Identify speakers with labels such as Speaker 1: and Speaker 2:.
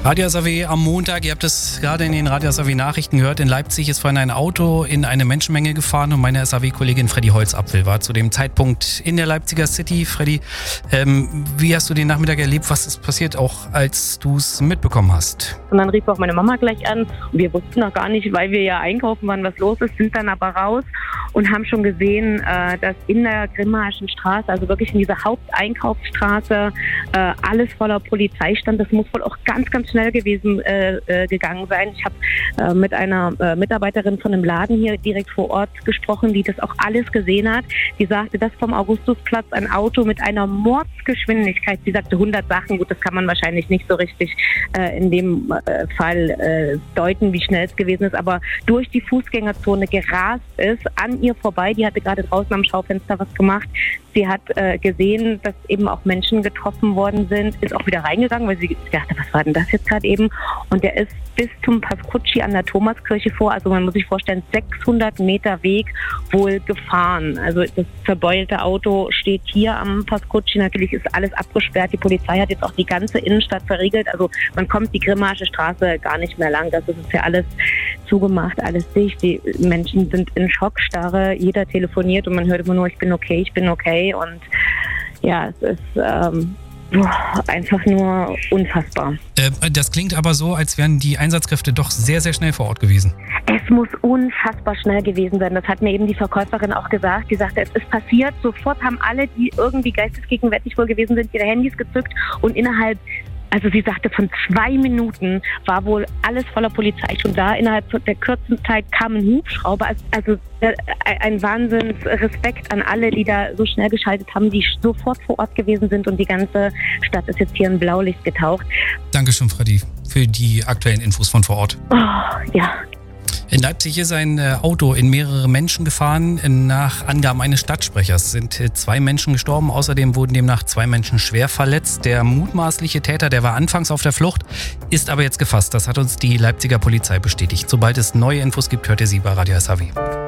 Speaker 1: Radio SAW am Montag, ihr habt es gerade in den Radio SAW Nachrichten gehört, in Leipzig ist vorhin ein Auto in eine Menschenmenge gefahren und meine SAW-Kollegin Freddy Holzapfel war zu dem Zeitpunkt in der Leipziger City. Freddy, wie hast du den Nachmittag erlebt? Was ist passiert, auch als du es mitbekommen hast?
Speaker 2: Und dann rief auch meine Mama gleich an. Wir wussten noch gar nicht, weil wir ja einkaufen waren, was los ist, sind dann aber raus und haben schon gesehen, dass in der Grimmaischen Straße, also wirklich in dieser Haupteinkaufsstraße, alles voller Polizei stand. Das muss wohl auch ganz, ganz schnell gegangen sein. Ich habe mit einer Mitarbeiterin von einem Laden hier direkt vor Ort gesprochen, die das auch alles gesehen hat. Die sagte, dass vom Augustusplatz ein Auto mit einer Mordsgeschwindigkeit, sie sagte 100 Sachen, gut, das kann man wahrscheinlich nicht so richtig in dem Fall deuten, wie schnell es gewesen ist, aber durch die Fußgängerzone gerast ist, an ihr vorbei. Die hatte gerade draußen am Schaufenster was gemacht. Sie hat gesehen, dass eben auch Menschen getroffen worden sind, ist auch wieder reingegangen, weil sie dachte, was war denn das jetzt gerade eben? Und der ist bis zum Pascucci an der Thomaskirche vor, also man muss sich vorstellen, 600 Meter Weg wohl gefahren. Also das zerbeulte Auto steht hier am Pascucci, natürlich ist alles abgesperrt. Die Polizei hat jetzt auch die ganze Innenstadt verriegelt, also man kommt die Grimmaische Straße gar nicht mehr lang. Das ist ja alles zugemacht, alles dicht. Die Menschen sind in Schockstarre, jeder telefoniert und man hört immer nur, ich bin okay und ja, es ist einfach nur unfassbar.
Speaker 1: Das klingt aber so, als wären die Einsatzkräfte doch sehr, sehr schnell vor Ort gewesen.
Speaker 2: Es muss unfassbar schnell gewesen sein. Das hat mir eben die Verkäuferin auch gesagt. Die sagte, es ist passiert. Sofort haben alle, die irgendwie geistesgegenwärtig wohl gewesen sind, ihre Handys gezückt und innerhalb, also sie sagte, von 2 Minuten war wohl alles voller Polizei schon da. Innerhalb der kürzesten Zeit kam ein Hubschrauber. Also ein Wahnsinns-Respekt an alle, die da so schnell geschaltet haben, die sofort vor Ort gewesen sind und die ganze Stadt ist jetzt hier in Blaulicht getaucht.
Speaker 1: Dankeschön, Freddy, für die aktuellen Infos von vor Ort.
Speaker 2: Oh, ja.
Speaker 1: In Leipzig ist ein Auto in mehrere Menschen gefahren. Nach Angaben eines Stadtsprechers sind 2 Menschen gestorben. Außerdem wurden demnach 2 Menschen schwer verletzt. Der mutmaßliche Täter, der war anfangs auf der Flucht, ist aber jetzt gefasst. Das hat uns die Leipziger Polizei bestätigt. Sobald es neue Infos gibt, hört ihr sie bei Radio SAW.